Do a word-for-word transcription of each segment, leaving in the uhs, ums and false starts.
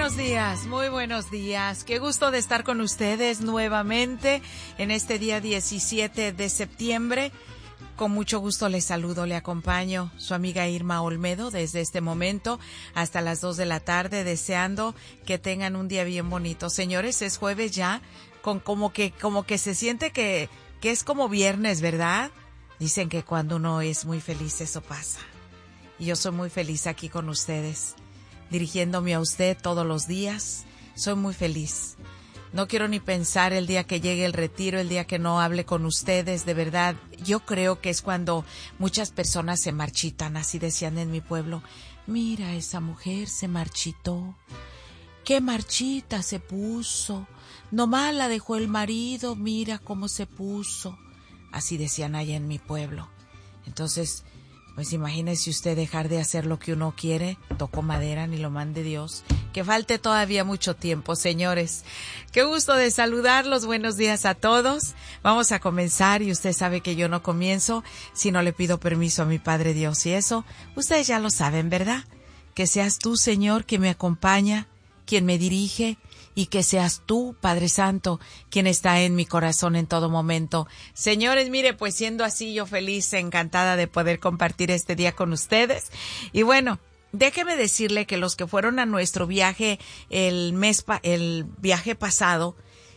buenos días, muy buenos días. Qué gusto de estar con ustedes nuevamente en este día diecisiete de septiembre. Con mucho gusto les saludo, le acompaño su amiga Irma Olmedo desde este momento hasta las dos de la tarde, deseando que tengan un día bien bonito. Señores, es jueves ya, con como que como que se siente que, que es como viernes, ¿verdad? Dicen que cuando uno es muy feliz eso pasa. Y yo soy muy feliz aquí con ustedes, dirigiéndome a usted todos los días. Soy muy feliz. No quiero ni pensar el día que llegue el retiro, el día que no hable con ustedes, de verdad. Yo creo que es cuando muchas personas se marchitan, así decían en mi pueblo. Mira, esa mujer se marchitó. Qué marchita se puso. Nomás la dejó el marido, mira cómo se puso. Así decían allá en mi pueblo. Entonces, pues imagínese usted dejar de hacer lo que uno quiere. Tocó madera, ni lo mande Dios. Que falte todavía mucho tiempo, señores. Qué gusto de saludarlos. Buenos días a todos. Vamos a comenzar y usted sabe que yo no comienzo si no le pido permiso a mi Padre Dios. Y eso, ustedes ya lo saben, ¿verdad? Que seas tú, Señor, que me acompaña, quien me dirige, y que seas tú, Padre Santo, quien está en mi corazón en todo momento. Señores, mire, pues siendo así, yo feliz, encantada de poder compartir este día con ustedes. Y bueno, déjeme decirle que los que fueron a nuestro viaje el mes, pa- el viaje pasado,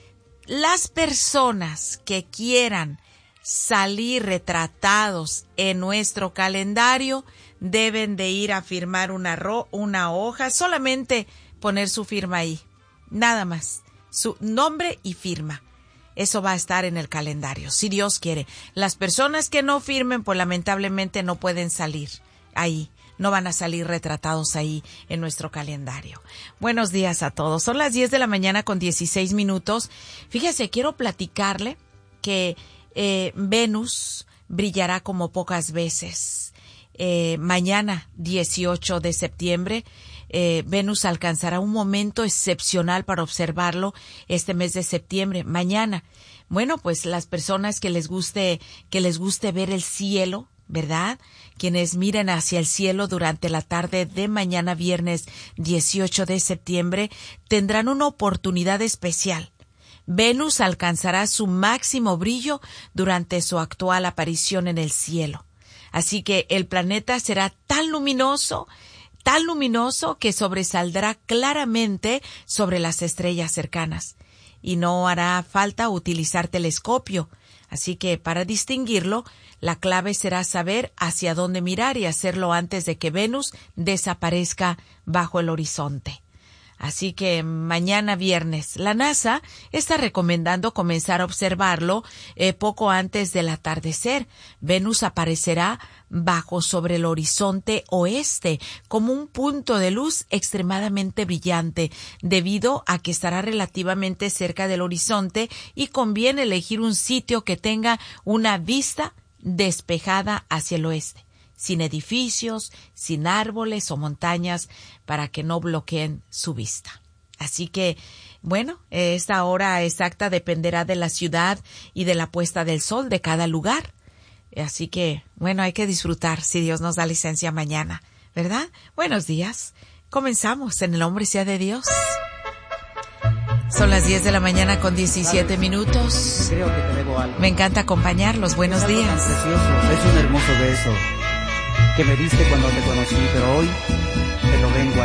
las personas que quieran salir retratados en nuestro calendario deben de ir a firmar una, ro- una hoja, solamente poner su firma ahí. Nada más, su nombre y firma. Eso va a estar en el calendario, si Dios quiere. Las personas que no firmen, pues lamentablemente no pueden salir ahí. No van a salir retratados ahí en nuestro calendario. Buenos días a todos. Son las diez de la mañana con dieciséis minutos. Fíjese, quiero platicarle que eh, Venus brillará como pocas veces. Eh, mañana, dieciocho de septiembre, Eh, Venus alcanzará un momento excepcional para observarlo este mes de septiembre, mañana. Bueno, pues las personas que les guste, que les guste ver el cielo, ¿verdad? Quienes miren hacia el cielo durante la tarde de mañana viernes dieciocho de septiembre tendrán una oportunidad especial. Venus alcanzará su máximo brillo durante su actual aparición en el cielo. Así que el planeta será tan luminoso tan luminoso que sobresaldrá claramente sobre las estrellas cercanas. Y no hará falta utilizar telescopio. Así que para distinguirlo, la clave será saber hacia dónde mirar y hacerlo antes de que Venus desaparezca bajo el horizonte. Así que mañana viernes, la NASA está recomendando comenzar a observarlo eh, poco antes del atardecer. Venus aparecerá bajo sobre el horizonte oeste como un punto de luz extremadamente brillante, debido a que estará relativamente cerca del horizonte y conviene elegir un sitio que tenga una vista despejada hacia el oeste, sin edificios, sin árboles o montañas, para que no bloqueen su vista. Así que, bueno, esta hora exacta dependerá de la ciudad y de la puesta del sol de cada lugar. Así que, bueno, hay que disfrutar si Dios nos da licencia mañana, ¿verdad? Buenos días. Comenzamos en el nombre sea de Dios. Son las diez de la mañana con diecisiete minutos. Creo que te debo algo. Me encanta acompañarlos. Buenos Es algo días. tan precioso, es un hermoso beso que me diste cuando te conocí, pero hoy te lo vengo a